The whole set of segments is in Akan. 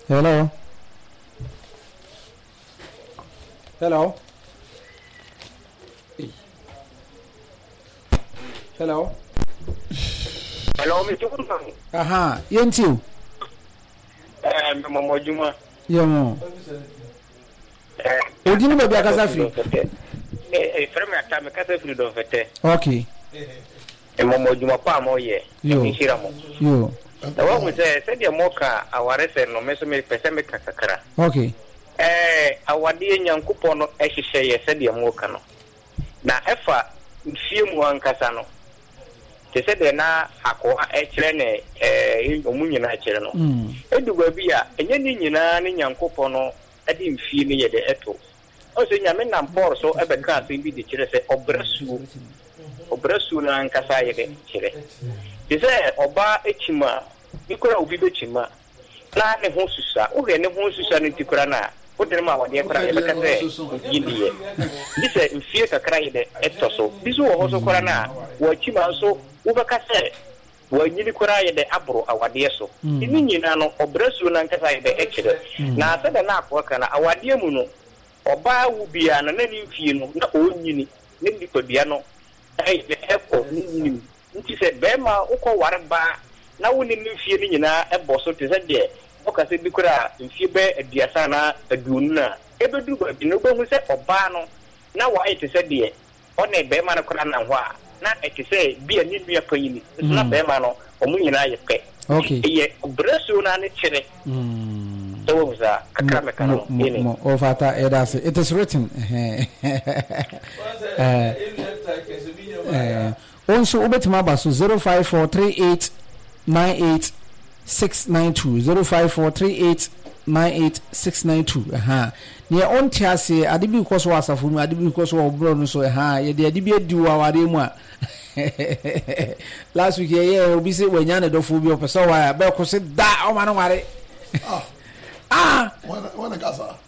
Hello. Hello. Hello. Hello, Mr. Woodman. Aha, yentiu. Mama Juma. Yomo. Odini baby akasa free. From my time, Casa Free of it. Okay. Mama Juma Pamo, ye. Yo. The one we said your mocha, our resident, no mesome, pesemic Sakara. Okay. Our dear young coupon, as she say, said your mocano. Now, Effa, few one Casano. They said they're not a chilene, Munion Chileno. Edu Babia, and Yenina, young coupon, I didn't feel near the eto. Also, Yamin and Por so ever can't be the chile or Bresu and Casaya Chile. They say, Oba Echima, Nicola Ubidochima, Plan a Hosusa, or any Hosusa in Tikurana. Put them out, dear Cry, India. This is in theatre cry the etoso. This was also Corana, where Chima so Ubacase, where Nicola the Abro, our dear so. In Ninano or Bresu and Casai the Echide. Now, said an Aquacana, our dear Muno, or Ba will be an enemy, not only Nicobiano. The airport, she said, Bema, Oko Warba, now we need feeling in a bosso to that day. Oka said, Bicura, in Fibe, a Diasana, a Duna, ever do, but you know, we said, Obano. Now, why it is a dear, on a Bema Corana, not to say, be a need be a penny, it's not Bemano, or Munina pay. Okay, ye, Bresu and Chile. Those are Kakamaka. Of Ata Edas, it is written. Also, Ubetmabasu 05438988692 05438988692. Aha. Near on Tiasi, Adibi Koso Asafu, Adibi Koso Brono, so ha, ye the Adibia do our demo. Last week, yeah, we say when Yana do Fubio Pessoa, Belco said, Da, oh, man, One a casa.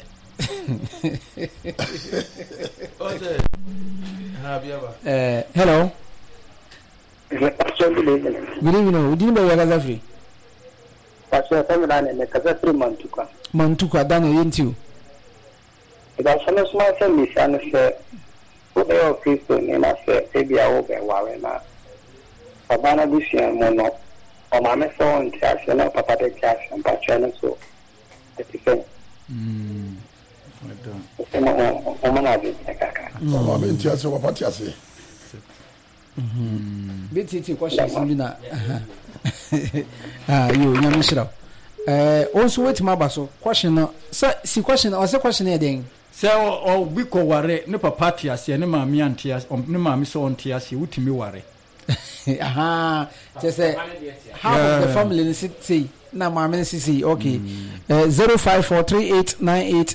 Hello. Good evening. Didn't know you're free. Pastor Samaran and the Casatri Mantuka. Mantuka, Daniel, into. About some small family, son, sir. Put the old people name us, maybe I will be Warrena. Abana Busia Mono, or Mamma so and Cash and Papa de Cash and Pachana so. BT questions, Lina. You, Yamishra. Also, wait, Mabaso. Question, sir, see question or question again. So, or we call worry, no papatia, see, no mammy and tears, or no mammy so on tears, he would me worry. Aha, just say half of the family in the city. Now, my ministry, okay. 05438988692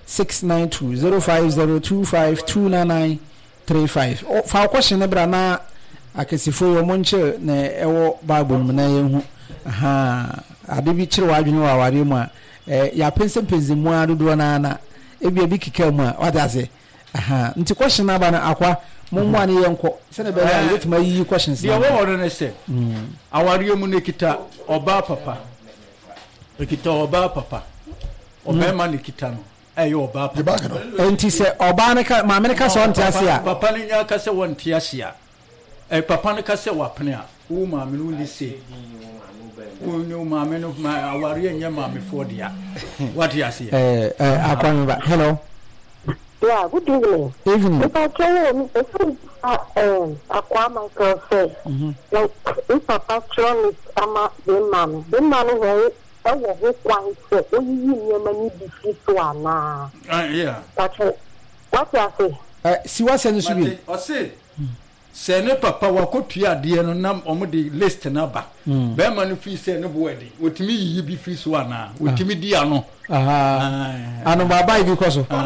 05025299935. Oh, for a question, Nebrana, I can see for your muncher, ne, ewo Bible, Manayan. Aha, I did be true. I know our Rima. Ya pencil pins in one do anana. If you be Kilma, what does it? Aha, into question about aqua. Mumwani yanko sene be ya get my questions the award na say our Nikita oba papa Nikita oba papa obema Nikita no ayo oba papa enti se oba na ka ma me ka so ntiase a papa ni nya ka se won tiase a papa ne ka se wapene a wo ma me no ni se wo no ma me no ma aware nya ma me for dia what you say akwan ba hello. Yeah, good evening. Evening. If I tell you, Aqua Michael said, like, if Papa Tron is the man who quite said, oh, you many defeat one. Yeah. But what you say? See what's in the city. I say, Sene Papa, what could you do? No, the list number. Bearman, if you say no wedding, with me, you be free one with me, Diano. I know my bike because of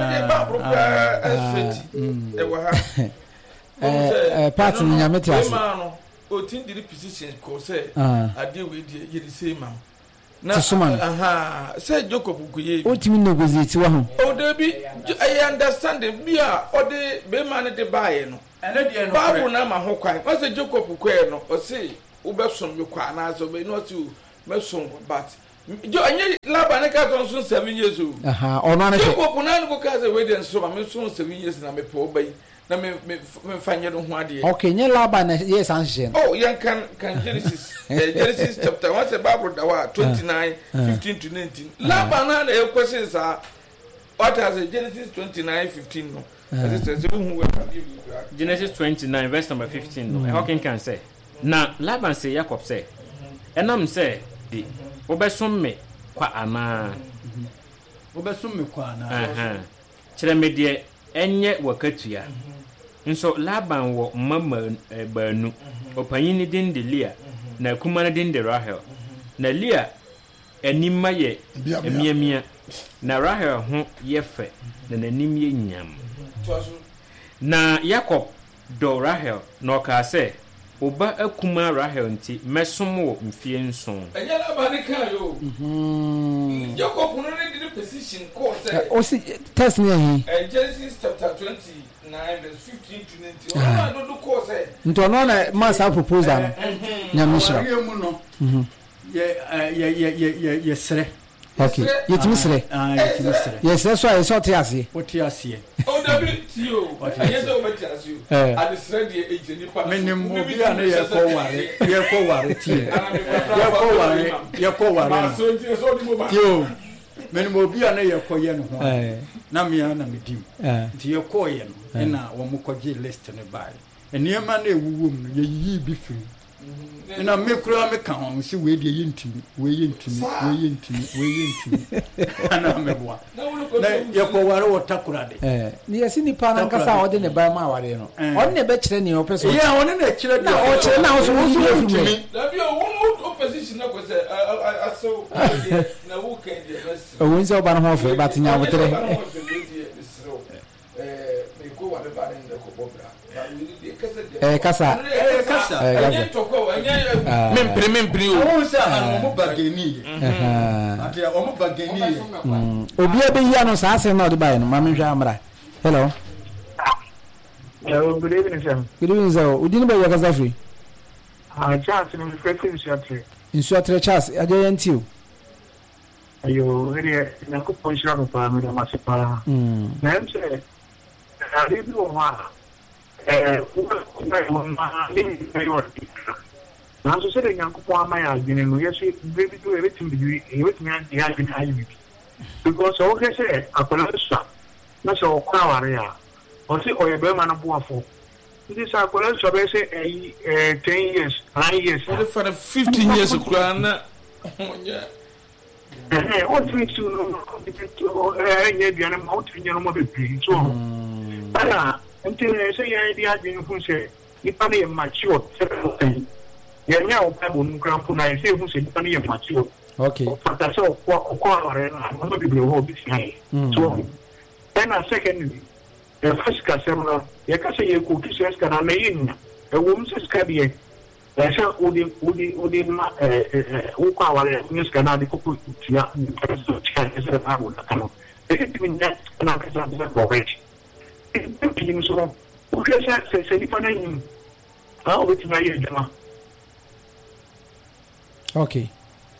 parts in Yamatas. O tin di position ko say ade we di the same man na say Jacob kuye o timi negotiate wa ho o dey be I understand be a o dey be man dey buy no ene dey no babu na ma ho kwan o say Jacob kuye no o say wo be som me kwa na so be no say me som but jo anye laba ne ka so 7 years o ono ane ko kuna ko ka say we dey so ma me so 7 years na me pe obai na me fanye no ho ade okay nye laba na yes anhye oh yan kan Genesis Genesis chapter 1 say Bible da wa 29 15 to 19 laba na e question sa what has Genesis 29:15 no Genesis 29 verse number 15 no how can say na Laban say Jacob say enam say di obesom me kwa ana obesom me kwa ana kire me de enye wakatua nso Laban wo mama banu opanyin ni din de Leah na kuma ni din de Rahel na Leah enima ye emiamia na Rahel ho yefe na nanim ye nyam na Jacob do Rahel no ka say oba akuma Rahel nti mesom wo mfie nson enye Laban ni kan yo Jacob no need the position call say o si test me hi Genesis chapter 29 verse 15 to 19 ona do call say nto no na masa proposal nyamishra mu no ye sere okay yetimi sere yetimi sere yes that's why so te ase o te ase o da bi ti o aye so o te ase o ade sere de eje ni pa menim obi ane ye ko ware ti ye ko ware so ti so di mo ba yo menim obi ane ye ko ye no ho na me na medim ti ye ko ye no na wo mo ko ge list ne bai eniema na ewuwo mu ye yi bi fi na me kura me ka ho si we de yintimi ana me boa na ye ko ware wo takura de ni yesi ni pa na nkasa o de ne ba ma ware no o ne be kire ni o peso yeah o ne na kire na o kire na o so wo yintimi da bi o wo opposition na ko say aso na wo kan de best o won se o ba no ho fe ba tinya wotere me ko ware ba ne ko bobra kasa mempiri o sa anu mo bageni ati o mo bageni obi e be yi anu sa ase na o de bai no ma me hwa amra hello good evening sir good evening sir udini be ya kasa free chance no frequency short insuatre chance aje yantiu ayo hele na ko ponshira no pa me ma se pa na mse ali do ma na so se nyanko po ama ya adwene no yesi baby do everything be everything ya adwene ayi because o ke se akola sa na so kwa ware ya o se o ye be ma na boafo this akola so be se 10 years 9 years for 15 years kura na onya o twitsu no nye biana ma o twinye no mo be pi so para until say ya idea adwene fu se nipa na mature ya nya o pa bo nkrampo na se hu se nipa na mature okay fata so ko aware na mo be be ho bi sai so then secondly the first customer ya ka se ye ko tu se ska na me yin e wo mu se ska bi e sa odi ma o ko aware ni ska na di ko ku tia ni so tia se ba bo na kanu e ti min na ka sa ba bo re ti ni so o ke sa se ni pa na yin o bi ti na ye jama okay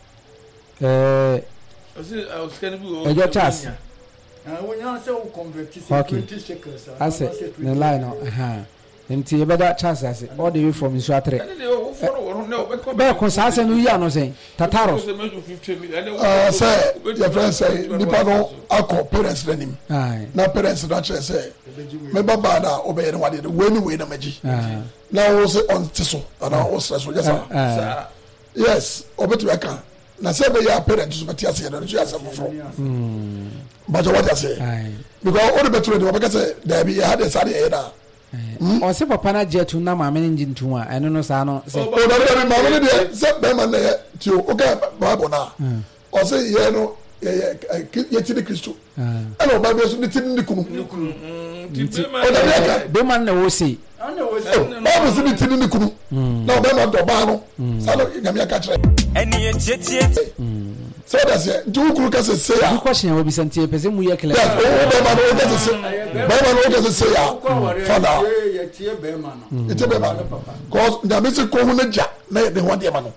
I was going to be your chance when you say convert I said the line nti ebeda chance ase all the way from Insuatre be ko sa ase no yi ano sen tataros say your friend say nipa no akọ parents lenim na parents na chere say me baba da obey no wade we na magi na wo say on tiso na wo stress so just yes obetu aka na say be your parents so beti ase na so ase foforo but what I say because all the better the obetu say there be had a side either o se papa na jetu na ma me njintu a eno no sa no se o da ma me de se be man na ti o ga Bible na o se ye no ye ti de Kristo ana o Bible so ni ti ni kunu o da be man na wo se o so ni ti ni kunu na o be man do ba no sa no nyame aka kire eni ye tietie so that's it do kuru ka se say ya question we be santie pese mu ye kele o be man o ka se be man o ka se ya father ye tie be man no ite be man cause nyame se ko hu na ja na de ho de man no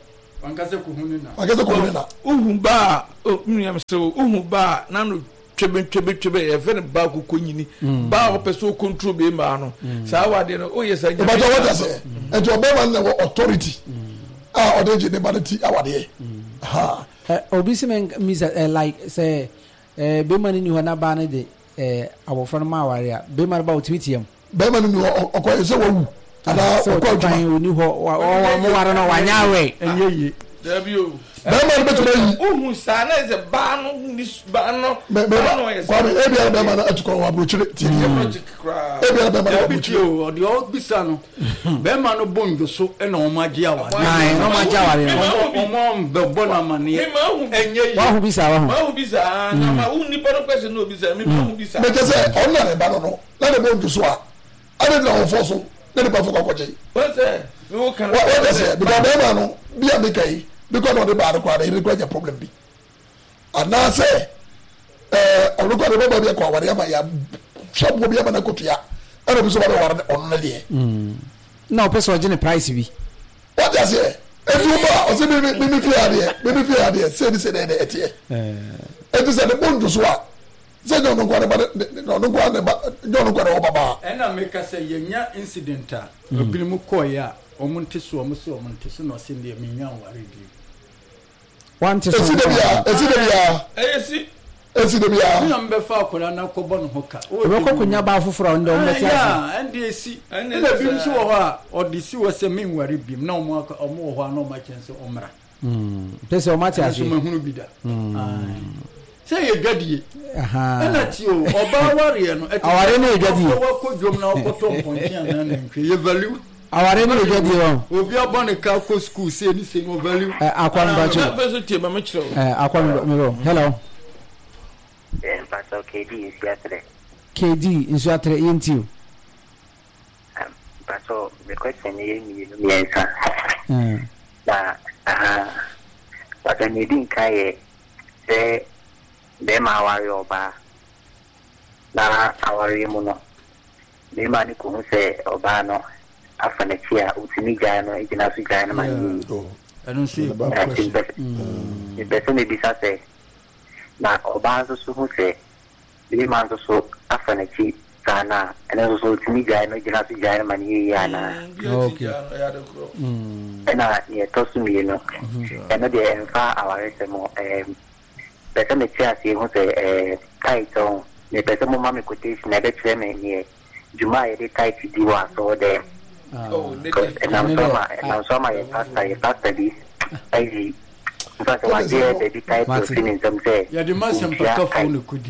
wankase kuhunina uhu ba mnyam so uhu ba na no twebe e fe ne ba kokonyini ba o person control be ma no sa wade no o yes anya but what I say and to obey man authority odeje ne banati awade ha obi se men like say be man ni ho na ba ne de abofra ma aware a be man ba otwitiam be man ni okoye se wawu ana okoye oni ho o mo ware no wanyawe enyeyi dabio bẹ́ẹ̀ma bẹ́ẹ̀ tó bẹ́ẹ̀ yìí. ohun sanni ẹsẹ̀ baanu ni baanu. bẹ́ẹ̀ma kwame ebi ara bẹ́ẹ̀ma náà ẹtukọ̀ wà aburukyire tiẹ̀ yẹ. ebi ara bẹ́ẹ̀ma náà wà aburukyire. ọ̀dì ọ̀ bisa no bẹ́ẹ̀ma no bọ̀ njoso ẹ̀na ọmọ ajé awari. ọmọ ajé awari. ọmọ bẹ bọ na ma ni ẹnyẹ yìí. wàhùn bisa wàhùn. wàhùn bisa nama ohun nípa ló pèsè ní obisa mi wàhùn bisa. mẹ jẹ sẹ ọ̀nà rẹ̀ bá nọ lẹ́nu bọ̀ njoso a adé ní àwọn fọ́ so lẹ́nu bá fọ́ kọ́kọ́ jẹ. wọ́n sẹ́ because bẹ́ẹ̀ma no bí a mi kẹ́ yìí because of the bad quality it requires a problem bi and now say oluko de baba bi ko aware ama ya shop go bi ama na kotua ana bi so ba aware on na de na person ogene price bi what you say if you ba o say me fi ade say this say de etie it is the bond so a say no go na ba no go na ba no go na baba ena make say yenya incident a obi mu koy a omonte so omonte so no say de menya aware bi want to esi de bia ni am be fa akora na kobo no hoka we ko kunya ba foforo ndo mbeti ya ande esi ende bi nso wo ha odisi wo se min ware bi na omo wo ho na o ma chense omra pese o mati ase so mahunu bi da say ye gadie ena ti o oba ware no aware na gadie wo ko dwom na ko to ponti an na nkwe ye value aware ni ojo di won obi abone ka ko school say ni say no value akwan ba cho first tie ma chiro akwan mi ro hello pastor KD insu atre yentiu pastor the question ye mi yensa na pastor ni din kai se be ma wari oba na awari mu no be ma ni ko se oba no afanakia utimi gano ejina su gano mani anu si beso me bisa se na obanzo su huse bi manzo so afanaki sana ene so utimi gano ejina su gano mani yana okay ena ye tosu mi no ena de enfa aware se mo beso me tia si huse kaito me beso mo mami quotation na be tire me ni juma ye de kaiti diwa so de and some my pastor this I but what they type of thing some say ya the man some paka phone kudi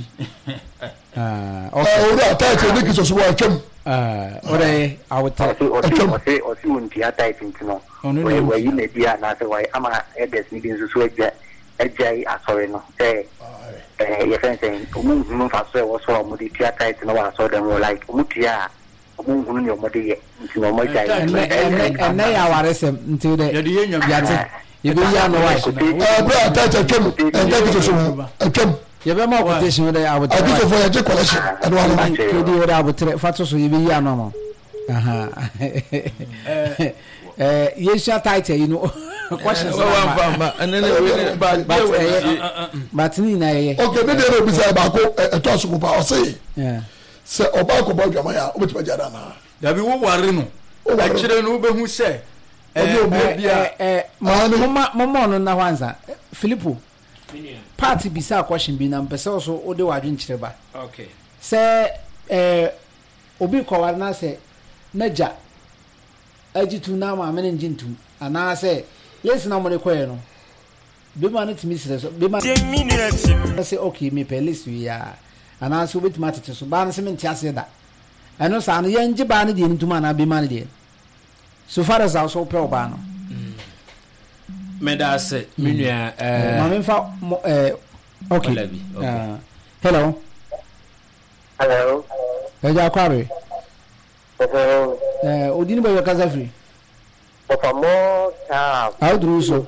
okay ora type e dikso so wa twam ora awta o si un dia type ntino we yi na dia na say why ama edes ni bin so ejai asore no say your friend saying mu fa so wo so mu di dia type no wa so dem like mu dia mungu ni omode ye ntino mo jai ene ya waresem nti de ye de nyam yate ye be ya no wa bra tata twam and that is so twam ye be ma quotation de abotre I do for your collection and one ke di ora abotre fato so ye be ya no mo aha ye sha title you know questions but ni na ye okay me dey obisa ba ko eto so ba o say se oba ko ba dwama ya obetima jada na da bi wo ware no akire no behu se mama no na wanza Filipo party bisa question bi na mpese so ode wadwe nkire ba okay se obi ko ware na se naja ajitu na ma mene njintu ana se yes na mo ne koye no be ma no timi sire so be ma se okay me pe list wi ya ana so betima tete so ba na se menti ase da eno sa no ye ngi ba na de ntuma na be ma na de so far as also pro ba no me da se menua ma me fa okay hello eja kware odini ba kaza free papa mo ta audru so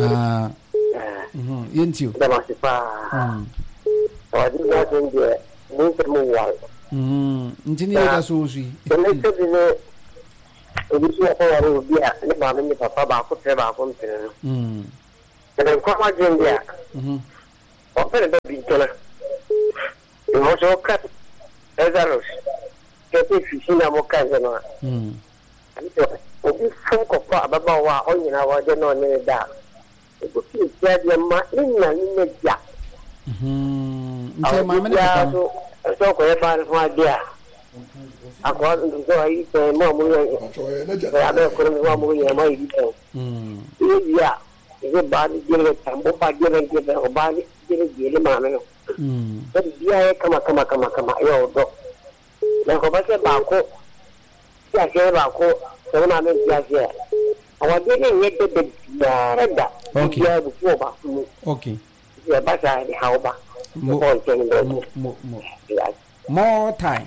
yentiu da ma se pa wadi na nje ni mo wa ntini ya so so yi Obi so ko waro obi a ne ba me papa ba ko tre ba ko mpene no. And kwa ma dwen dia. O pere da bi tona. Mo so kat ezaros. Ke ti fi na mo ka no. Obi so ko pa baba wa o nyina wa de no ne da. Obi ti ya dia ma ina ni ne dia. Nse ma me ne papa. So ko e ba no dia. Akwa ndo ayi te mo mo ye. Ya be ko mo mo ye ma yi te. Ya. Ye ba ni jere tambo pa jere jere o ba ni jere ma me no. So dia e kama yo do. Na ko ba se ba ko. Ya se ba ko, so na me dia se. Awa de ni ye de da. Okay. Ya bu ko ba. Okay. Ya ba sa ni ha ba. More time.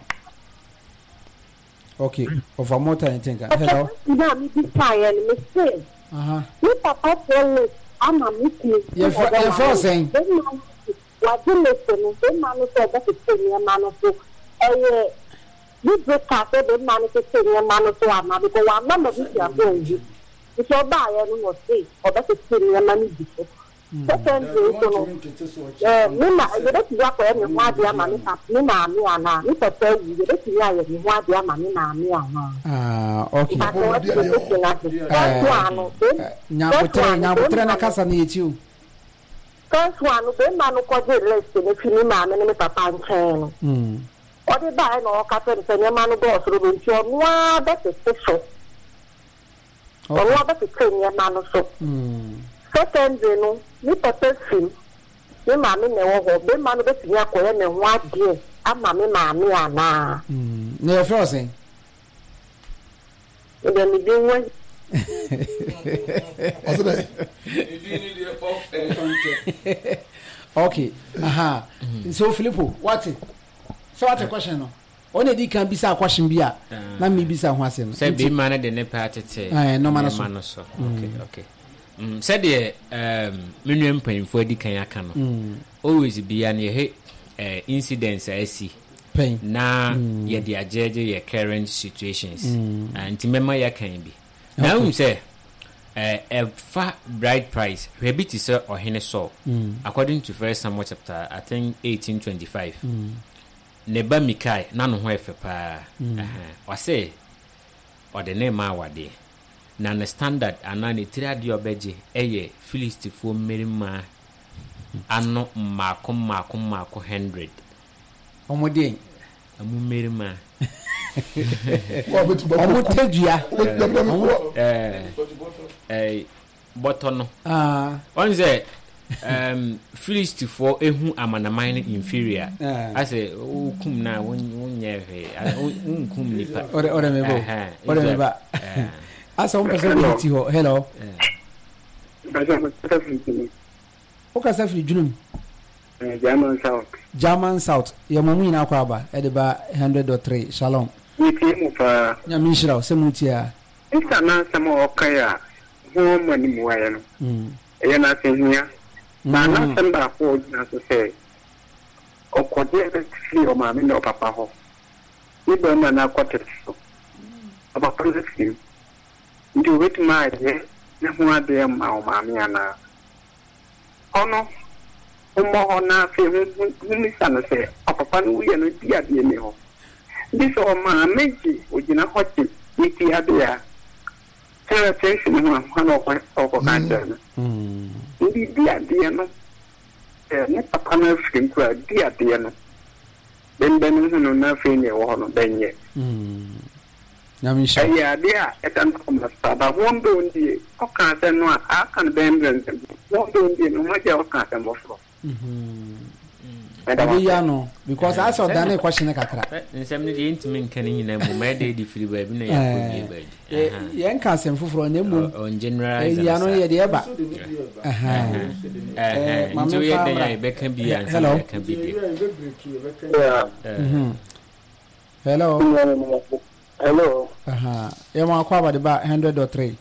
Okay, over more time, think. Hello. Na mi bi fire ni me say. Mi papa tell ama mi ki. You for saying. Wa de le se no, de ma no se ba se ni ma no so. You break out the man to say your man to ama because one number of you are going to. It's all by no say or that is your money before. Second, Nima, you don't drop any one dear money, Nina, me and I, Mr. Tell you, you don't hear any one dear money, me okay. Now, Casa needs you. First one, the man who called it less than if you and Papa and channel. Or the buy no captain, and your man goes through your more better special. Or what better train your man or so. Second, you know, you protect him. Your mammy never be man of the Yakoyan and what dear. I'm mammy, Anna. No frozen. Then we do one. Okay. So, Filippo, what's it? So, what a question? No? Only they can be a question. Be a let me be some one. Say, be man at the nepate. No man. Okay. Said the minimum pain for the Kayakano. Always be an incidents I see. Pain now, yet the judge your current situations and to remember ya can be. Now, say a far bright price, rebit is or Hennesaw, according to First Samuel chapter, I think 1825. Neba Mikai, none of where for pa. Or say, or the name Awade. Nana standard and none tried your beji, Philist for Merima. And not Marco 100. Omodin, a Merima. A bottom. One say, Philist for a who am an amine inferior. I say, oh, come now, when you're here, or as a possibility. Hello. Okay, Safi June. German South. Your mommy in Aquaba at about 103. Shalom. Yamishra, Semutia. It's a man, some more Kaya, home when you were. You're not in here. Not some back words, as to say. Or could you see your mammy or papa? You don't know what it's about positive. Do it my dear, never dear, my mammy and I. Oh no. Umona whom is son say, upon we and dear dear. This or my meji, which in a hot tip, if you are there. Tell attention one of cancer. Indeed, dear no. Not upon a skin cry, dear no. Then no nothing or ben yet. Yeah, dear, at an but won't do the cancer no, I can bend them. Won't do the no matter cancer more. Because I saw Danny question a catra. And some of the intimate canning in a moment, they free baby. Young cousin for a name on general. Yano, dear, but can be hello. Hello. Hello. You want to about 100 or 3?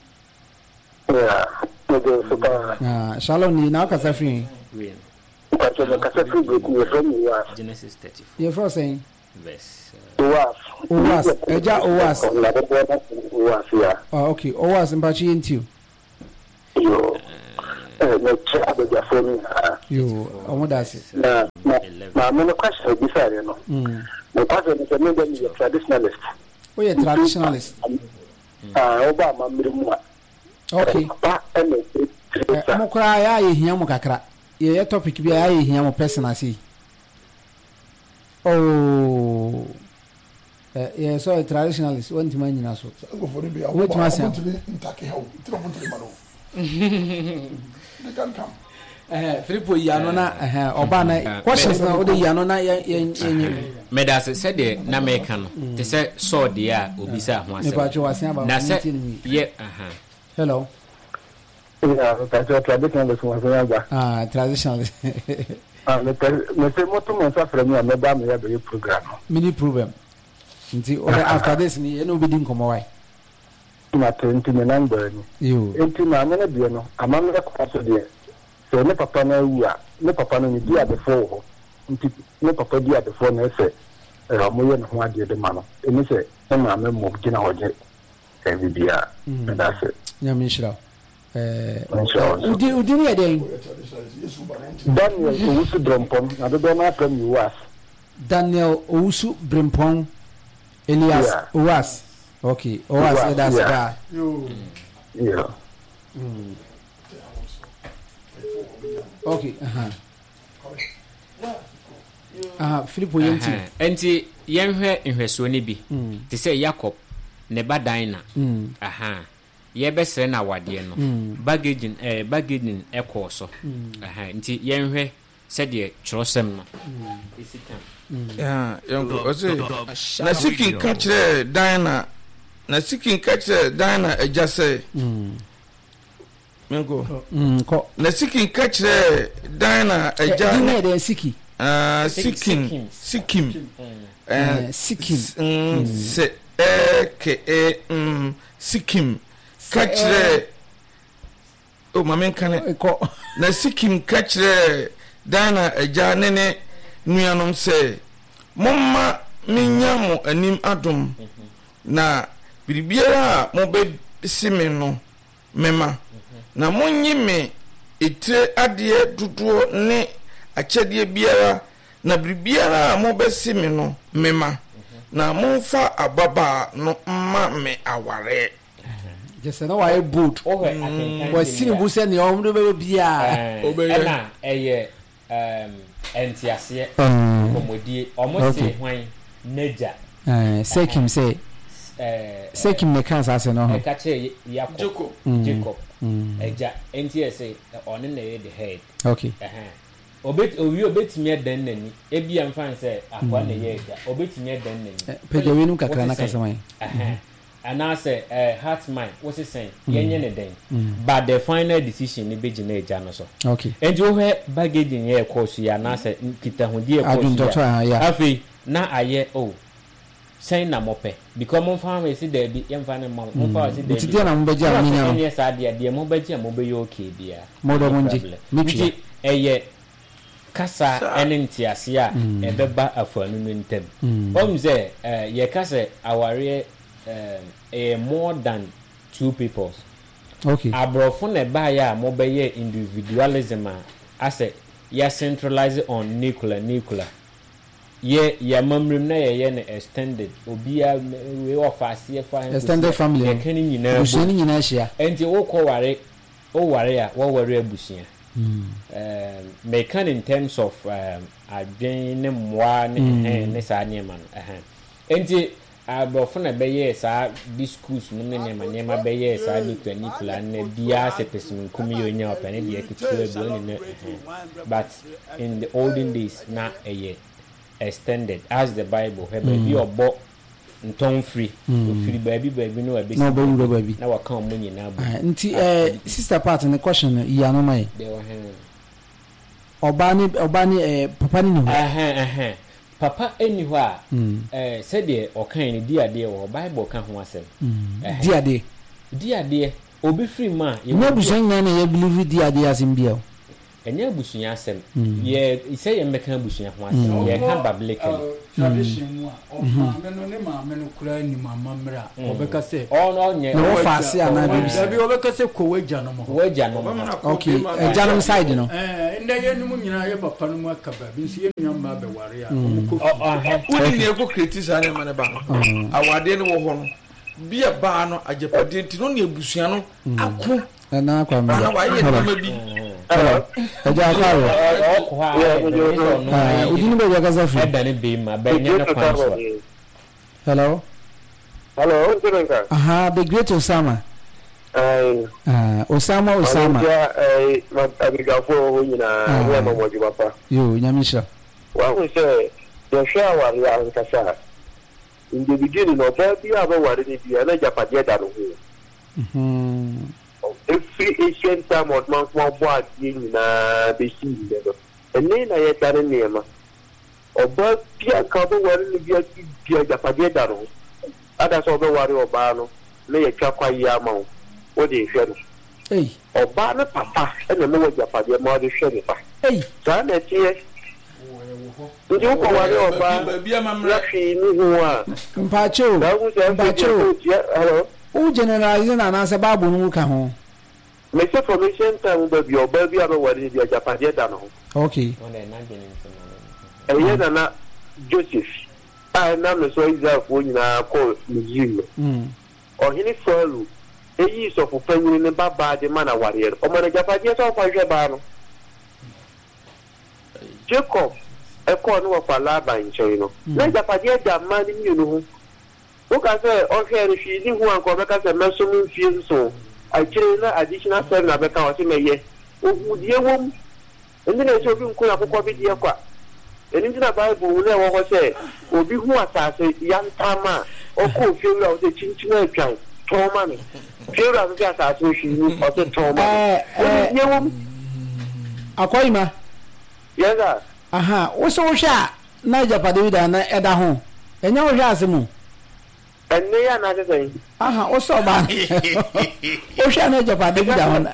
Yeah. Shalom, you now, Casafi. Genesis 34. You're first saying? verse Owas eja Owas ya okay Owas mpachi yentio yo no cha be ya phone yo omodase na me no question bi sare no no question is me be traditionalist traditionalist oba ma mirimu okay mo kra ya yehia mo kakra ye topic bi ya yehia mo personal see oh yeah so a traditionalist want man nyina so go for be what ma say ntake hawo tiro mo tiri mano they can come Filipo yano na oba na questions na ode yano na medase said de na meka no te say so de a obisa ho ase na say ye hello traditionalist was ya traditionalist me say moto mo sa fra mi a me ba me ya be program mini program nti after this ni e no be din komo why na 20 me number ni yo enti na me na bi no amamre ko so de so ne papa na wu a ne papa no ni dia de fo ho nti ne papa dia de fo na se mo ye no ho ade de ma no eni se e ma me mo gina hoje e bibia na da se nya me shira udi ni ade Daniel Owusu Brempong na do na from US Daniel Owusu Brempong Elias Owas okay Owas that's that yeah okay Filipo yenti enti yenhwe nhweso ne bi te say Jacob ne badina yebesere na wade no baggage ekoso nti yenhwe sede churosem no isikan yonko ose na sikin kachre dina na sikin kachre dina ejase mengo ko na sikin kachre dina eja ne de siki sikim se sikim kachre o mamen kane ko na sikim kachre dana eja nene nuanom se momma minyamo anim adom na biribiara mo be sime no mema na monyi me etre ade duduo ne achede biara na biribiara mo be sime no mema na monfa ababa no mma me aware just na why boot wa sini bu se ne o do be bia na eye entiase komodie omo se hwan neja sekim say sekim ne kan sa no ho ka che Jacob eja entiase on na the head okay obetimi eden nani ebia mfan se akwa na ye eja obetimi eden nani peje wenu kakra na kasamai and I say heart mind what's it saying yenye ne den but the final decision ni beji na eja no so okay and you he baggage in here course ya na say kita hodi e course ya afi na aye saying na mope because mon family see there be yem fan mo fa see there ti dia na mo beji amenya no yes ade de mo beji mo be yo okay bia mo do monji mitwi eye kasa enenti ase a ebeba afanu no ntem omze ye kasa aware more than two peoples okay abrofo na ba ya mo be ye individualism as ya centralize on nuclear ye ya mamrim na ye na extended obia we of asie fa extended family ye kan nyina hia enti wo ko ware a wo ware abusia may can in terms of adwen ne mwa ne sa niema no enti abrofo na be ye sa discourse no ne ma be ye sa nuclear na bia se pesin kumi yo nya opane de ekitule do ne but in the olden days na extended as the Bible have be obo nton free free baby no abi no baby na waka mo nyina bu nti sister part in the question ya no mai obani papa ni papa eni ho a said de okan ni diade wo Bible kan ho asem diade obi free ma you know busan na ya believe diade asim bia enye busunya asem ye ise ye meka busunya ho asem ye ka biblically tradition mu a maame no ne maame no kura ni mama mra obeka se no nye no faase ana bi obeka se ko wagya no mo okay agya no side no nda ye no mu nyina ye papa no mu akaba bi nsi ye nyamba be ware a woni ne ko criticize na mane ba awade ne wo ho no bia ba no agepade nti no ne abusua no ako na kwa me na wa ye no bi agya kwa udini be jaga zafi edane be ma be nyana kwa hello Uncle. Aha, the great Osama. Osama. Abigafo nyina we ma moji papa. Yo, nyamisha. Wa we say the shower ya nkasa. In the beginning of that year aba ware ni bia na japade da no ho. Every ancient time of man small boy nyina be see dem. Ene na ye tare niema. Oba bia ka ba ware ni bia japade da no. Ada so be ware oba no na ye twa kwa yi ama wo. O de hwe no. Oba na papa ene me wo japade ma de hwe ni pa. Sa na tie ndi ko ware oba ya fi ni huwa mpacho hello o generalize na na se babu no ka ho me se formation time ba bi oba bi aba ware bi japade da no. Okay na Joseph na me so Israel fo nyina ko museum ohini folu eyi so fo panyi ne baba de mana ware o mana japade so fa hwe ba no Jacob eko no wa laba nche no na japade da ma ni mi no ho o ka se o here fi ni hu an ko be ka se meso mi fi so a kire na additional service na be ka o se meye o budie wom ndi na so bi nko na kokko bi die kwa eni na bible na wo ko se obi hu asase yantama o ko fi ru o se chinchin atwan toma ni fi ru asase asase fi ni o se toma o die wom akoima yega aha wo so hwa na japade da na eda ho enya wo hwa asemu enne ya na de aha wo so ba wo hwa na japade da ho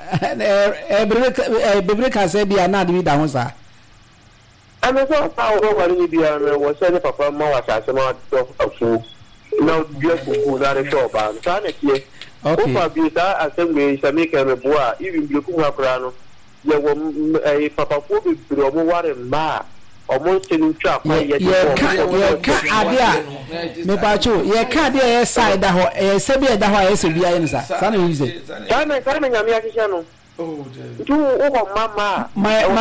bebre ka se bia na de da ho sa ame so pa wo wari ni bia na wo se ne papa ma wa sa se ma do afu na bia ku na re sho ba sa na tie o pa bi da asengwe samika me boa ibi bi ku ha kra no ye wo papa ko bi biro mo ware ma o mo tinu twa kwa ye ka adia me pacho ye ka adia ye side da ho e se bi da ho ye se bia ye nsa sa na yize kana nyame ya kisha no tu o ko mama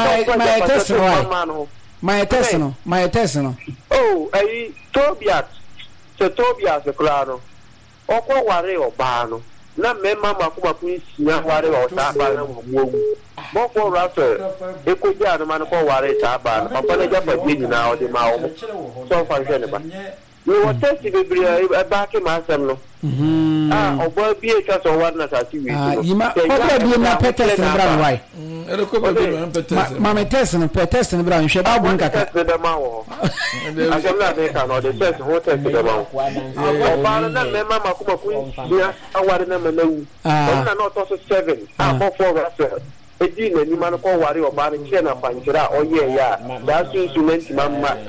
my test no oh ai Tobias claro o ko ware o ba no na me mama ko ba ku sia ware o ta ba na mo mo ko rafe e ko ja no man ko ware ta ba papa na ja ba bi na o de ma o so fa je ne ba ni wo test be bri e ba ke ma sam no o bo bi e ka so war na sa ti wi yima ko ba bi na test na bra why e ko ba bi na test ma me test na bra nhwe ba bu nkaka test de ma wo a je na me ka no de test ho test de ma wo o ba na me mama ko ba ku sia aware na me na wu na no to 7 mo 4 rafe edi na ni man ko ware o ba ni che na panjira o ye ya da su instrument mama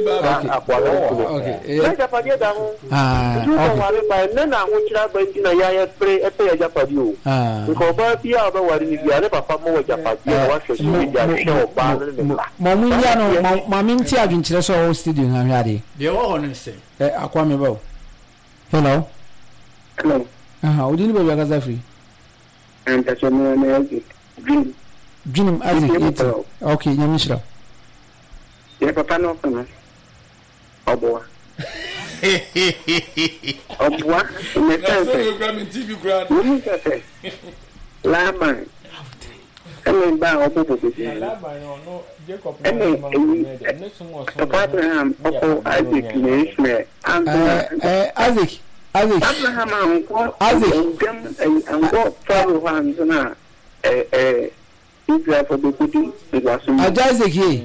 okay na japade da ho ju ko ware ba na na ho kira ba ndi na ya pre e pe ya japade o ko ba bia ba ware ni bia ne papa mo wa japade wa hwe so ya hwe o ba ne mo mu ya no ma mi nti adwinkyere so o studio na hwade de wo ho ne se akwa me ba hello aha odini ba ga zafri anta so mo na Dream Isaac. Okay, Nyamishra. Yeah, papa no kana. Oboa. Oboa. Me TV crowd. Lama. Eme ba obo bobo. Papa Abraham, Papa Isaac, Nyamishra. Isaac. Abraham anko. Isaac. Anko Pharaoh hanzona. Israel for the good is Isaac here.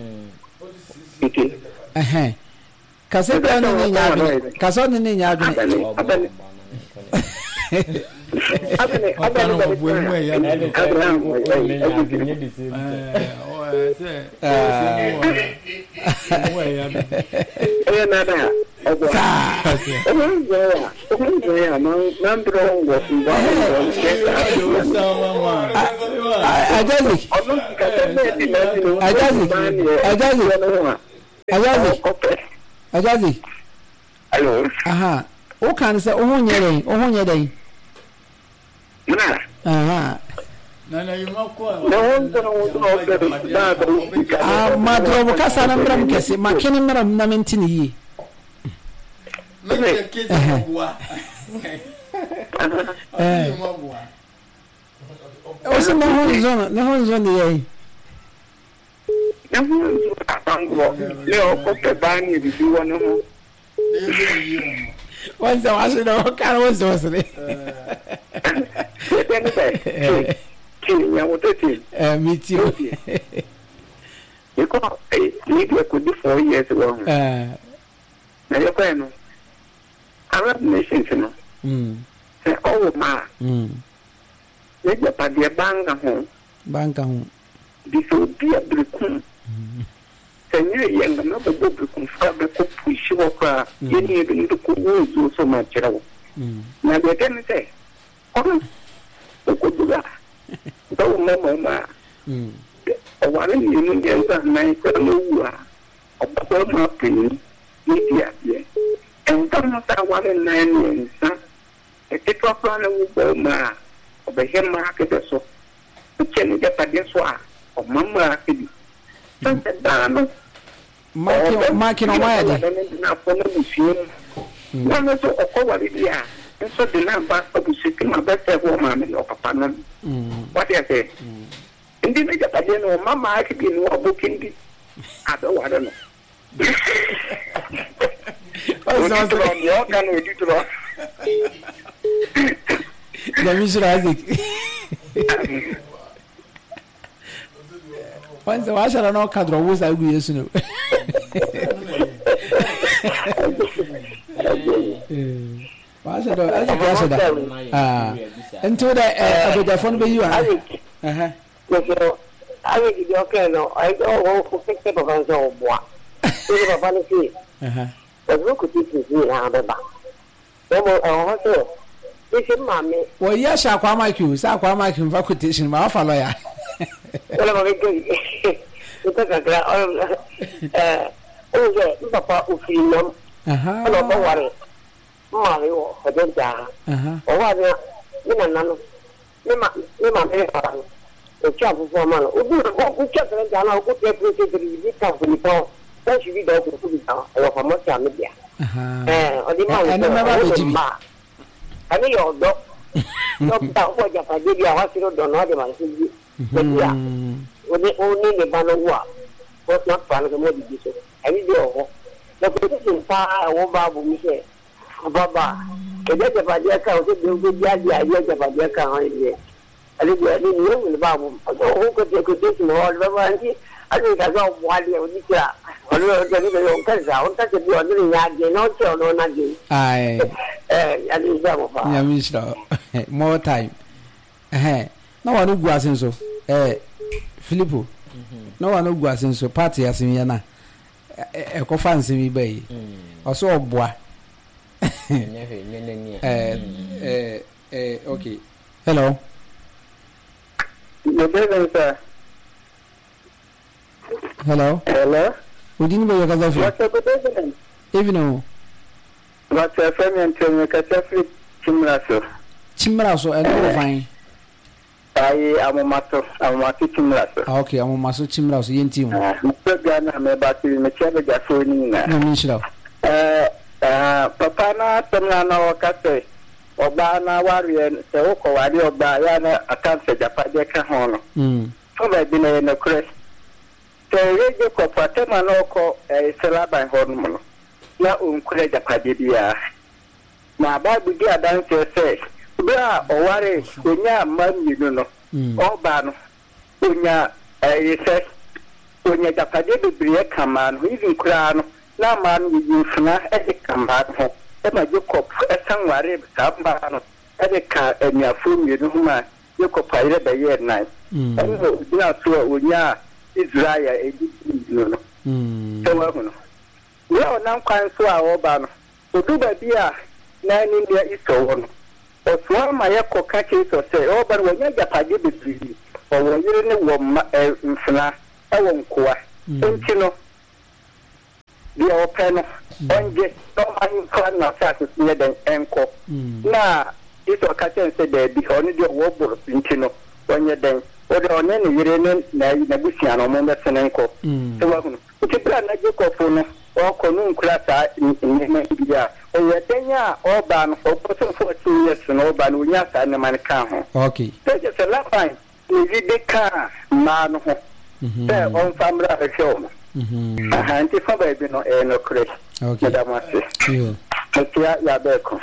Kase bia no ni nya. Kase no ni nya adwene. Ajazi. Hello. Aha. O kan say ohunye den. Aha. Nana yumako. Madro kasa na mram kese, makene mram na mentini yi. Oso na honzona ye. What's the matter? No, can't was it? Me too. You got a media could be 4 years ago. Now you're going to Arab nations, you know. Say, oh, ma. Let your party a bank home. This will be a blue. Senior young and not a good confirm push you up. You need to do so much. Now they can say, oh, could do that. Don't know, ma. One in the night, a Obama opinion, media, and don't one in 9 years, son. A tip of one of Obama, of the hem market or so. Can you get against one? Of Mamma, Marking on my head. One or so over the and so the number of the city, my best woman or papa. What do you say? And then I don't know, Mamma, I could be no booking. I don't know. Let me show you. Once I shall not cut the was I will use you. Until the phone be you. I will give you okay. No, I don't want to fix it on your boy. It's a funny thing. But look at this here, Abba. Also, this is Mammy. Well, yes, I'll call my cue. I'll call my convocation, my offer lawyer. Well, I'm going to take a glass. Oh, yeah, Papa, who feel them. I don't worry. Mario, I don't die. Oh, what? The job for man. Who kept them down? Who kept the company? That should be done to put it down. Or for much media. I know your dog. Not what I did. I want to know the man. When they only the banner walk, was not fun of the movie. I did go. The position far over me say, Baba, the better by the account, the idea about the account. I didn't know the Bible. Who could take a decision or whatever? I think I got one year with this. I don't know. That's a good thing. Not so, no, not you. Aye, more time. No one who was in so. Filippo. No one who was in so. Party as in Yana. A cofancy me bay. Or so, boy. Okay. Hello. Hello. Hello. We didn't know your cousin. What's up, even know. What's your friend and tell me, Catholic Chimraso? Chimraso, and all fine. I am a master Chimraso. Okay, I'm a master Chimraso, yen team. Mr. Ghana, I'm about to make a phone. No, Michelle. Papa, not Tamana Cate. Obana warrior, the Oko, Adio Bayana, a cancer Japadeca Hono. So I've been in a crest. The radio Copatemanoko, a Salaba Hormono. Na Unkule Japadia. My Bible dear dancer says, Bra or worry, Unya man, you know. Oban, Unya, says, Unya Japadi Bria command, who is in crown, no man with you, as a command. Emma Jacob, a sangware, Sambano, a car, and your food, you know, Jacob, I read a year night. And now to Unya, Israel no so wa no we o nan kwan so a oba no odu ba bia na ni dia iso wo no o so ma ye ko ka che so se oba wo nya japade bebree o wo yire ne wo mfna e wo nkoa enti no dia o pe no onje to man kwan na sa so ne den enko na iso ka che se de bi oni dia wo buru enti no onye den o de onye ne yire ne na busia no mo be senenko so wa no ke plan na je ko fo no o ko nu nkura sa ne bia o ye denya o ba no o ko so 14 years no ba no nya sa ne man kan ho okay so je se la fine ni de ka ma no ho on famra e show aha anti fa ba bi no e no kure okay da ma se yo ya be ko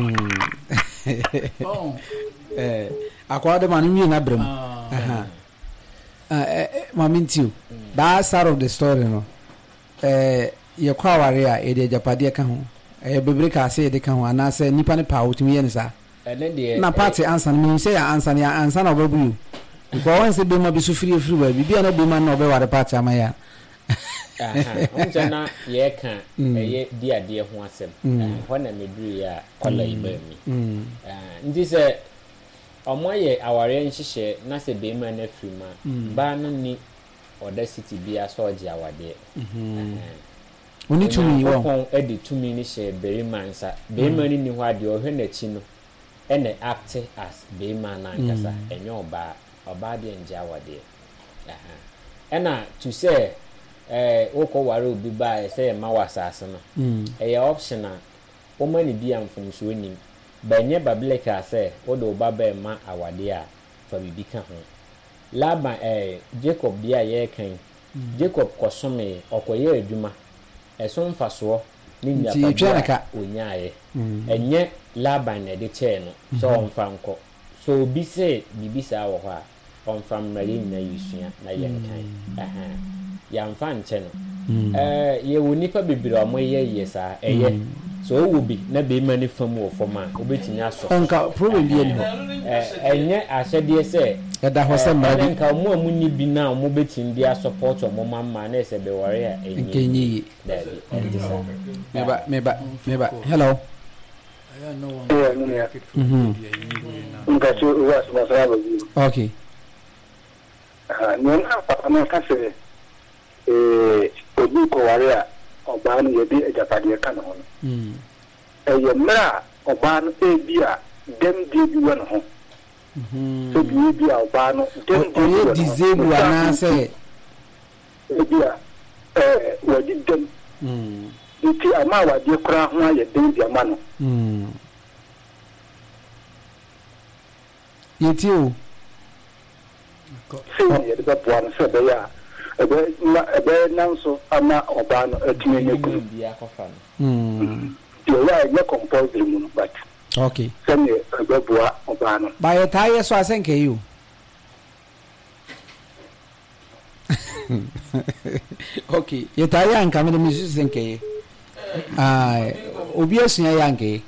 akwa de manu mi na brem aha mamintiu that side of the story no ye kwa ware a e de japade ka ho bebre ka se de ka ho ana se nipa ne pa otumi ye ne sa na party answer me say ya answer na obabu because once be ma bi so free ba bibia na be ma na obeware party amaya onja na ye ka ye dia de ho asem ho na meduru ya kwala iba mi ndi se omoye aware nhihye na se be ma na frima ba no ni oda city bia so oje awade oni tumi wo kon edi tumi ni she be ma nsa be ma ni ho ade o hwe na chi no ene act as be ma na nkasa enyo oba de nje awade ena to say woko ware obi ba say ma wasase no e optional o ma ni bia mfumso ni banye bableka say o do ba ba ma awade a fa bibi ka ho laba Jacob bia ye kan Jacob kosome okoye adwuma eson faso ni nyapa onyae enye laban na de che no so onfa nko so obi say bibi sa wo ho a onfa mmari na yusua na yenkan ya mfa nche no ye woni pa bibiri omoye yesa eye so wo bi na be mani fam wo foma obetini aso onka problem bi eni ho enye asede se da ho se mmari nka mo amunni bi na mo betini dia support mo mamma na se be wore a enyi meba hello okay no na papa no ka se obi ko ware a oba no ye bi ejapade ka no ye mra oba no e bi a dem di bi won ho so bi a oba no dem di disable ana se e bi a wadi dem ti ama wadi kra ho ye dem di ama no yeti o so ye de bo no se be ya ebe nanso ama oba no atime ne ku bia ko fa yo ya ye compose mu but okay sene ebe boa oba no ba ye ta ye so asenke you okay ye ta ye anka me mi su senke obi asun ya anke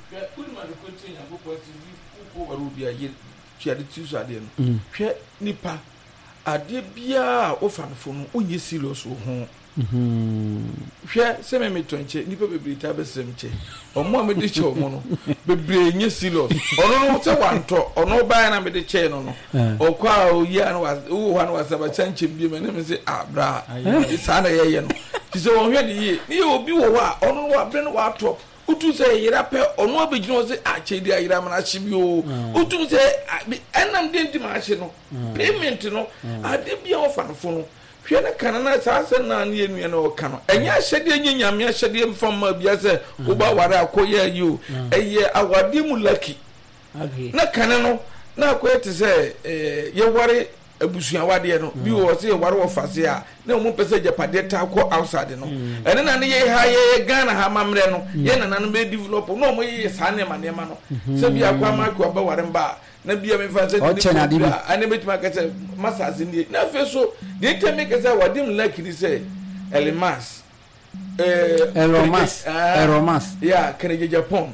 hwe nipa ade bia ofanfo no onye serious wo ho hwe se me metonche nipa bebre ta besemche omo a me de che omo no bebre nye serious ono no se wanto ono ba na me de che no no okwa oyi an wa wo ha no wasaba chanche bi me ne se abra isa na ye no ti se won hwe de ye ni obi wo wa ono wa bre no wa to utu se yira pe ono abegino se achedi ayira mana chibi o utu se enam denti ma ache no payment no ade bia ofanfo no hwe na kanana sa se na ne enu na o kano enya hyede nyanyame hyede mfam bia se wo ba ware akoye ayi o eye awade mu lucky na kanano na akoye te se ye ware abusuan wade no bi wo se ware wo fase a na mo pese japade ta ko outside no ene na ne ye ha ye Ghana ha mamre no ye na no be develop no mo ye sa ne ma no se bi akwa ma ko ba ware mba na bia me fa se ni ane betima ka se masase ni na fe so de teme ka se wade mu lucky ni se Elimas Romas yeah Kennedy Japan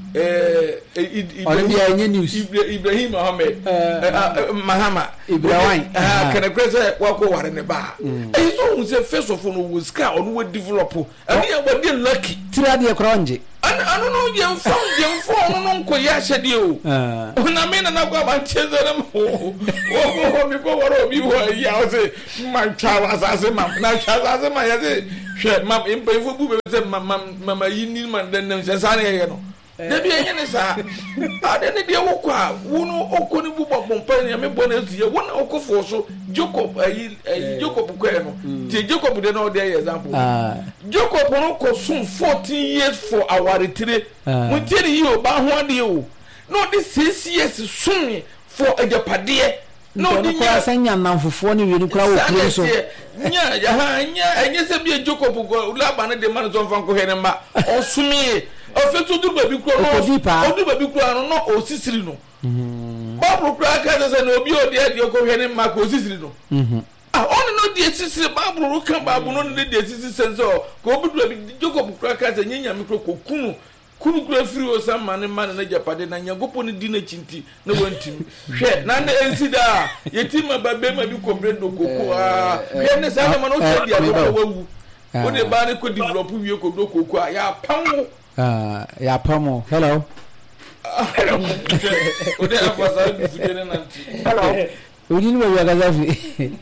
Ibrahim Mohammed Mahama Ibrahim can press wako ware ne ba e so say first of all was car on we develop and we dey lucky tira de kronje ano no yem phone no nko ya hyede o na me na kwa ba chezere mo o mi ko waro bi wo ya o say ma twa asase ma na twa asase ma ya say hwe ma impe fo bu be say mama yini man den nem say sane ye no de bi enye ne sa ade ne de wo kwa wo no okoni bu bompa ne me bona esie wo na okofo so Jacob Jacob ko no ti Jacob de no de example Jacob no ko sun 14 years for our retire mo tiri yi o ba ho ade o no de 6 years sun for ejapade no di nya sanya namfofo ne wienu kra wo kire so nya enye se bi Jacob ko laba ne de man so fan ko hene ma o sumi ofetu du baby kro no odu baby kro no o sisiri no Bible kra ka se no obi odi ade ko hene ma ko sisiri no oni no die sisiri Bible ru kan Bible no ne die sisiri sense o ko obi du baby Jacob kra ka se nyanya mikro ko kunu kura free o sam man na japade na nyagopo ni di na chinti na wantim hwe na na ensida yetima babe ma bi kombrendo koko hwe ne sa na ma no tedi ato wawu o de ba ne ko develop wie ko do koko ya pam ya pam hello o de afasa du fudene nanti hello odi ni wa gazafi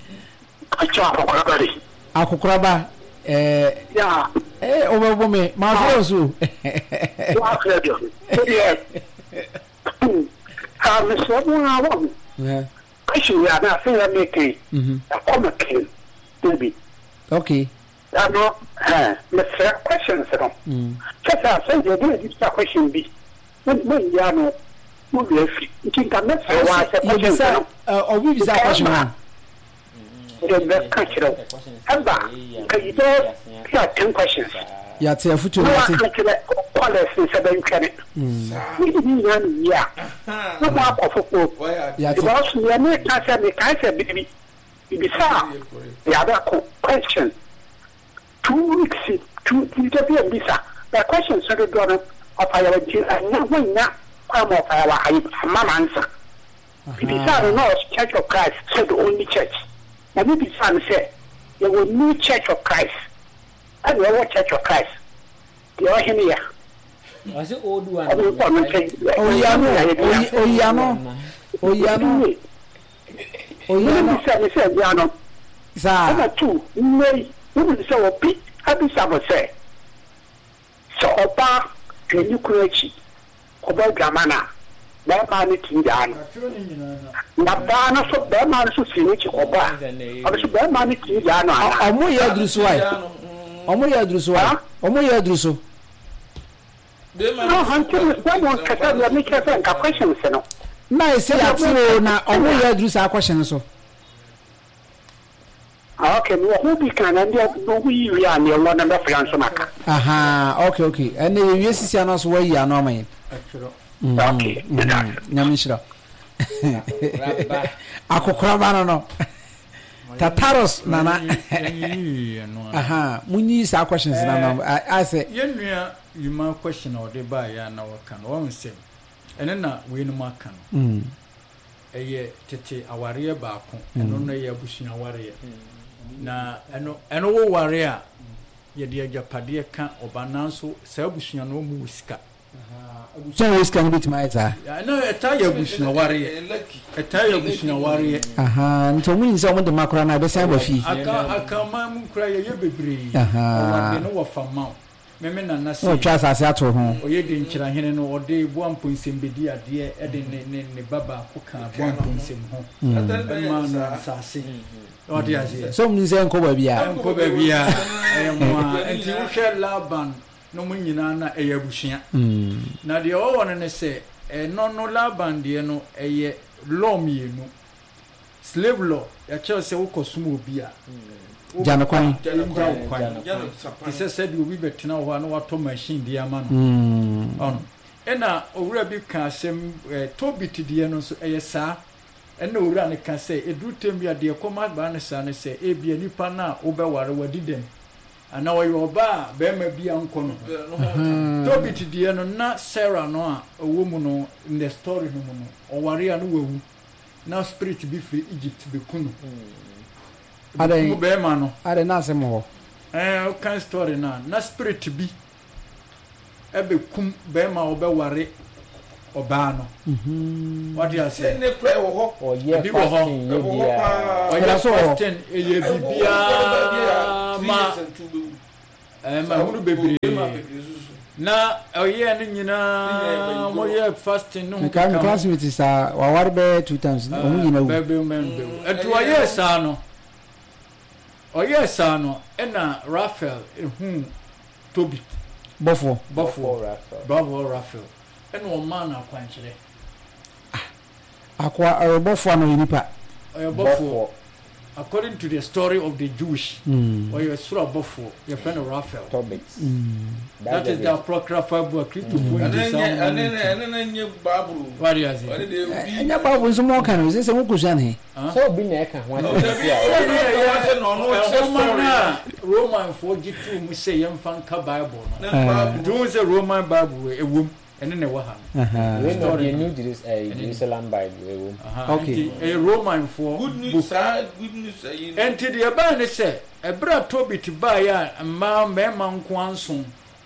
akokoraba yeah over me my friends Mr. One, yeah. Question we are not saying making a comic maybe. Okay. I know, Mr. Questions. Just as I said, you do this question be. When you are no, you can come next. Or we is a question. The question. Can you do 10 questions? Ya te afutu na te policy se ben kene ni di ya no ma akofo ya te boss ya ne ka se me ka se bibi sa ya da question 2 weeks to be bisa the question so do no of our na wanya kwa mo fa wa ayi mama answer bibi sa no Church of Christ so the only church na bibi sa say there was new Church of Christ. I know what Church of Christ. You are here. Was it old one? Oyano. Sir, two. May you say a bit? Happy Sabbath say. So, Opa, can you create about Gamana? That man is in Jan. Nabana so bad man so finish Oba. I was bad man in Jan. I'm more Yadruswai. Omo ya druso no hantu kwa kasa ya mikasa nka question no na say ati na omo ya druso a question so okay no who be can and no we we are near one and France maka aha okay and you sisi anaso wa yi ano man okay nyamishira akokoraba no Tataros nana aha munyi sa questions na I say yenua you ma question or dey buy ya na waka no one say ene na we no maka no eye tete aware ba ko eno na ye abusunya aware na eno wo ware a ye de agapade ka obananso sa abusunya no mu sika so we can bit my ta no etaya abusunya ware aha nto munyi se omo de makora na be san ba fi aka ma mu kura ye bebre aha no wo fama meme na na se o twa asase ato ho oye de nkyira hene no ode bo amponsem bedi ade e de ne baba ko ka bo amponsem ho ma na asase ode aje so munyi se nko ba bia mo enti wo hwe Laban no munyina na eyabusua na de o won ne se no Laban de no eye law mienu slave law ya che se wo kosumo obi a jana kwan se said we betena ho na wato machine de ama no on ena owura bi ka asem tobit de no so eye saa ena owura ne ka se edu tembi ade koma ba ne saa ne se ebia nipa na wo be ware wadi dem ana wo yoba be ma bia nko no Toby tidie no na Sarah no a owo mu no in the story no mu no oware anu wawu na spirit bi free Egypt be kunu ade be ma no ade na asem ho o kan story na spirit bi ebe kum be ma obeware oba no what you say ne kra wo ho o ye fasting ye bia o ye fasting ye bibia ma ma hunu bebre na o ye ne nyina mo ye fasting no ka mi classmate sa wa war be 2 times o mu nyina wu etu o ye sa no na Raphael ehun Toby bofo Raphael and one man are quenching akwa bofo no nipa bofo according to the story of the Jewish or your sura bofo your friend Raphael that is the apocryphal book Christopher and then Bible what is it and your Bible is more kind of this and kusan so be na ka ho Roman 42 mu say yam fan ka Bible no do say Roman Bible e wom and then wa ha we know the new Jerusalem Bible okay a Roman for good news and to the ban say e bra Toby to buy ya ma nko anso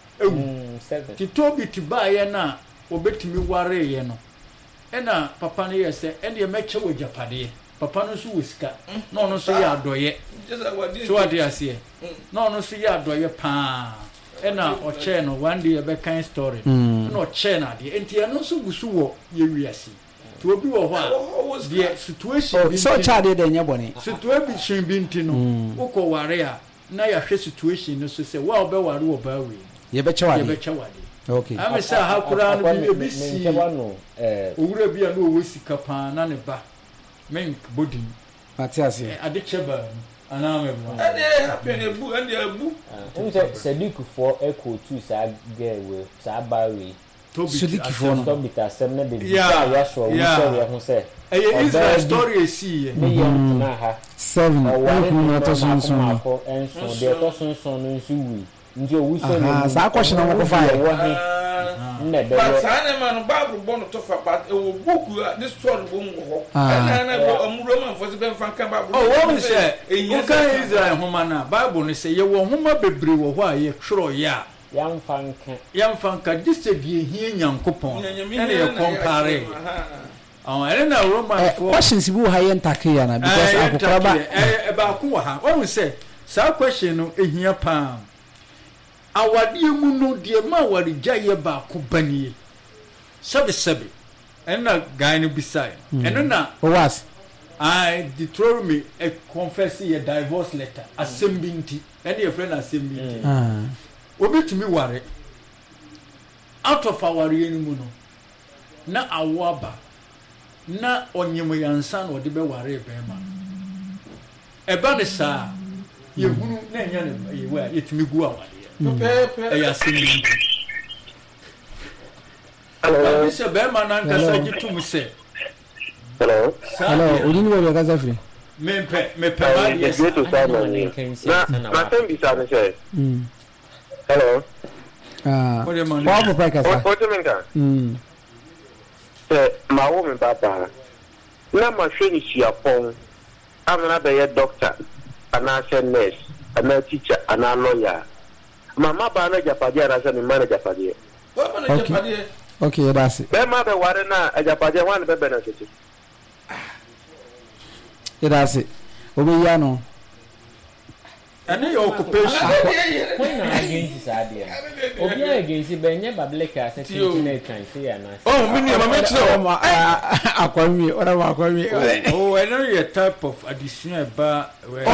ti Toby to buy ya na obetimi ware ye no ena papa no yese ene ye meche wo japade papa no so wosika no no so ya adoye so ade ase no no so ya adoye pa ena oche no one day be kind story no oche na de enti eno so gusu wo ye wiase to obi wo ho a de situation so chade de nya bone situation bi ntino ukọ ware a na ya hwe situation no so se wa obe ware wo ba we ye be chewade okay I'm say ha kura no bi si owura bi a no wo sika pa na ne ba men body Matias ade cheba ana mebu ade apenebu ade abu Sadiku for echo to sa gewe sa bawe Sadiku for no be ta sem na be ya so we say ya ho say Israel story see me yam na ha 7 na to so enso de to so no nsu wi nje owu say ah sa question na mo fa but sana man Bible bono to fa but e wo book this story bo ngo ho na Roman for be fan kan Bible oh wo say e kan Israel homa na Bible no say ye wo homa bebre wo ho a ye tworo ya yam fanka just be hie nyankopon ene ye compare ene na Roman for questions bu ha ye ntake ya na because akokora ba e ba ko ha wo say sa question no ehia pa awade mu no de ma awade gyaye ba ko banie sebe ena guy no beside eno na was I Deuteronomy a confess a divorce letter assembly and your friend assembly obetumi ware out of our mu no na awaba na onyemo yansa no de be ware be ma eba ne sa yehunu na enya ne yewa yetumi gu awade ya assembly hello this be ma na nkasa gitum se hello odini wo gaza free me ba yes na tembi sa ne say hello what for kasa what you mean ma wo me papa na ma sheni chiapon amna be ye doctor ana nurse ana teacher ana lawyer mama ba na japade ara se me man japade okay that's it be ma be ware na japade wan be benefit that's it obi ya no ene your occupation when na against sadia obi against be nya bableka assessment na kan say ya na oh me ni ma tell akwami ora ma akwami oh ene your type of addition ba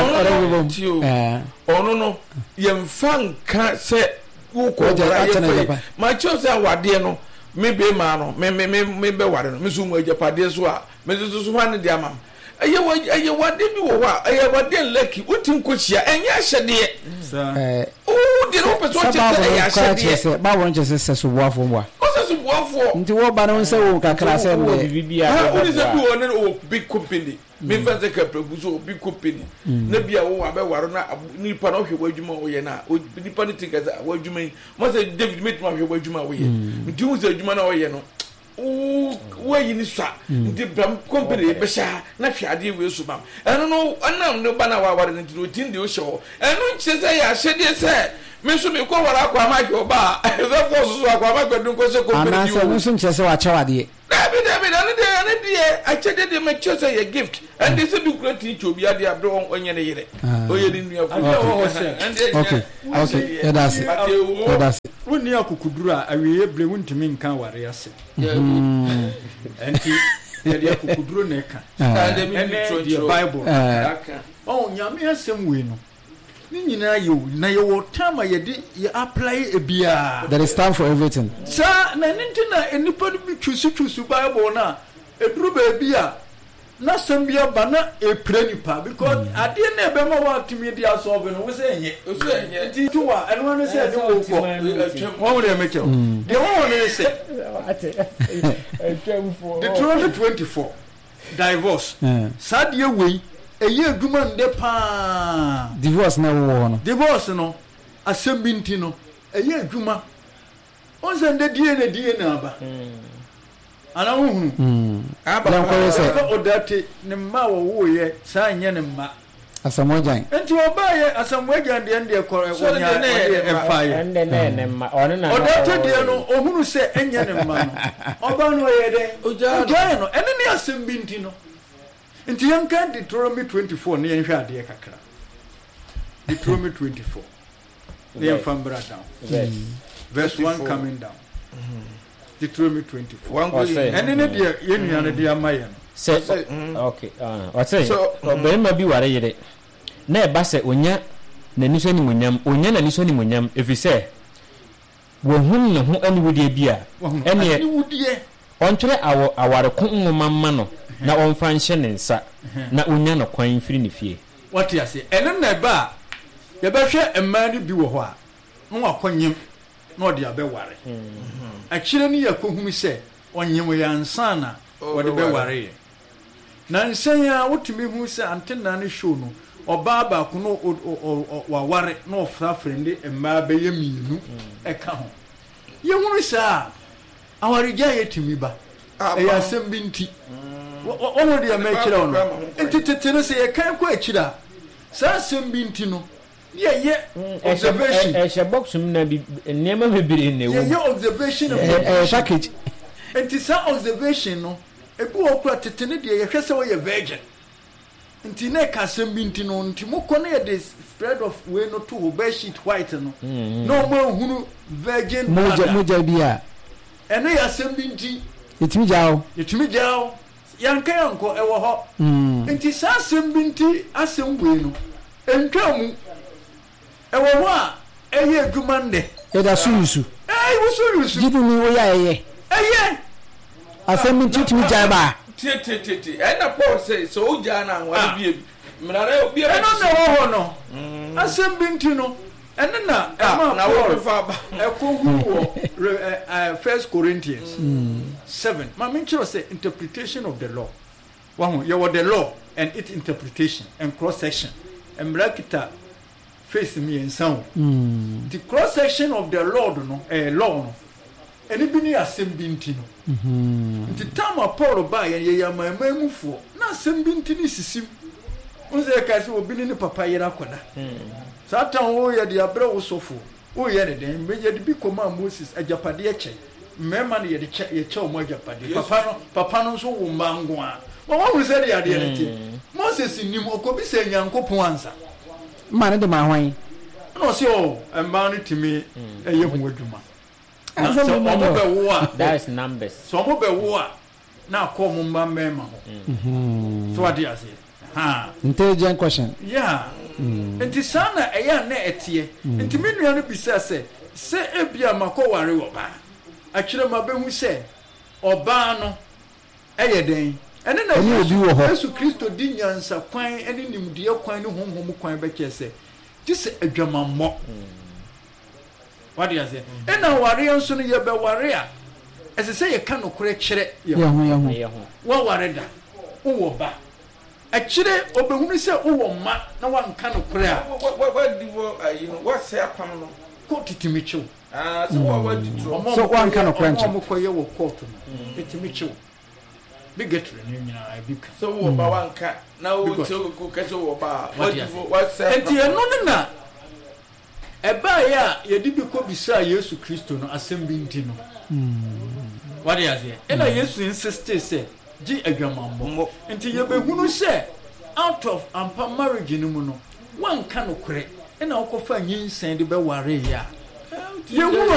ono no yemfa nka se wo ko ma chose awade no me be ma no me be ware no me so mu ajapade so a me so fa ne dia mam aye wade bi wo wa aye wade leki utim ko chia enya hyede o de no person che aye hyede ba won che se so boafo mwa o se so boafo nti wo ba no nse wo kakra se ne bibia wo ni se bi wo ne o big company me fa se ka preguso big company na bia wo abewaro na nipa no hwe adwuma wo ye na nipa ne tinka za wo adwuma yi mo se David met ma hwe adwuma wo ye nti wo se adwuma na wo ye no wo yi ni swa nti bram company be sha na hwe ade we so bam eno no anam no ba na wa ware nti o tin de o hye eno nche se ya hye de se me so me ko wara kwa ma hwe oba e ze force so akwa ma gbadun ko se company ana se no so nche se wa chawade David, and I checked the mature say a gift, and they said, do great to be at the abdomen on your year. Oh, you didn't know. Okay, that's it. When you could I will be willing to mean can worry us. And he could do neck. And the Bible. Oh, Yamia, some win. Na you time you apply a beer. There is time for everything. Sir, na nintina anybody be choose Bible na a drew beer. Na some beer banner a prenipa because I didn't never want to meet the solving. Was saying it. And one said, what would I make you? The one say, the 24 divorce. Sad your way. A year woman de pa divorce na wo no divorce no asembinti no a year juma on send die na ba ana hu aba ko se odate ne ma wo ye sa nye ne ma asamojan enti oba ye asamojan de ende ko wonya e faye ende ne ma ono na odate de no ohunu se enye ne ma no oba no ye de oja no ene ne asembinti no Inti yanka Deuteronomy 24 ne yenhwe ade kakra. Deuteronomy 24. Ne from down. Verse 1 coming down. Deuteronomy 24. And ne de yenua ne de amaye no. Say okay. What say? So be ma bi ware yire. Na e ba se onya na niso ni munyam, onya na niso ni munyam efise. Wo hun ne ho ani wudie bia. Ene wudie. Ontwere aware ko nwoma ma no. Na onfa nhye ne nsa na onya no kwan firi ne fie what you say enen na ba ye be hwe emma ni bi wo ho a no akonyem na ode abeware akire ni yakohunu se onyem yansa na ode beware na nsan ya wotumi hu se antena ne show no oba ba ko no waware na ofra frende emma be ye mienu eka ho ye hunu sa aware gya yetumi ba e asem bi nti ono dia me kira ono enti no se ye kan ko akira sa sem bi nti no ye observation e box na bi nema bebiri ne wo ye observation package enti sa observation no ebu okura tetene dia ye hwese wo ye virgin enti na ka sem bi nti no nti moko na ye the spread of we no to bed sheet white no no mo hunu virgin moja bia ene ya sem bi nti yetimi jao yanko ewo ho enti sa sembinti asembwe no entwamu ewo ho a eye adwumande e da surusu wo surusu gidu ni wo ya eye asembinti timi jaba tie and Paul says so uja na wa bie mrare obi e no ho no asembinti no ene na na wo fa ba ekohu 1 Corinthians 7 ma mention say interpretation of the law one you the law and its interpretation and cross section and bracketa face me and sound the cross section of the law no law no ene bi ni asembinti no the time Paul ba ye yamamamufo na asembinti ni sisim unze ka se obi ni papa yera koda Satan wo ye de abre wo sofo wo ye ne den me ye de bi koma Moses ajapade ye che mema ne ye de che ye che o mo ajapade papa no so wo mango a wo se de ade ne ti Moses nim okobi se Nyankopon ansa ma ne de ma hwan no se o emba no timi eye hu adwuma so mo be wo a that is numbers so mo be wo a na ko mo mba mema ho so ade ase intelligent question yeah enti sana eya na etie enti menua no bisa se ebia makoware oba akire mabehu se oba no eye den ene na Yesu Kristo di nyansa kwan ene nimdie kwan ne honhom kwan be kese ti se adwamammo what do you say ena ware nso no ye be ware a ɛsɛ sɛ yɛka nokora kyerɛ yɛho waware da wowɔ ba akyire obɛhunu sɛ wowɔ mma na wanka nokora a wɔsɛ apam no kɔ titimi kyew so wanka nokora nkyɛ ɔmokɔyɛ wɔ kɔɔto no titimi kyew bigetry no nyinaa bi ka sɛ wowɔ ba wanka na wotiwokɔ kɛsɛ wowɔ ba wɔsɛ enti ɛno no na ɛbaeɛ a yɛde bi kɔ bisaa yesu kristo no asɛm bi nti no wade aseɛ ɛna yesu insiste sɛ gye adwamammɔ nti yɛbɛhunu sɛ out of ampa marriage no mu no wanka nokorɛ ɛna wokɔfa nyinsɛn de bɛwareyɛ a yɛhunu